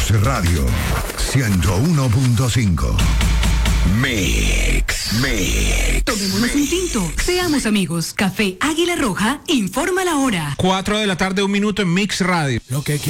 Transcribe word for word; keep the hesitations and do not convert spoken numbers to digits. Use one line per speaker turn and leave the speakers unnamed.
Mix Radio ciento uno punto cinco. Mix, Mix.
Tomémonos un tinto. Seamos amigos. Café Águila Roja informa la hora.
Cuatro de la tarde, un minuto en Mix Radio.
Lo que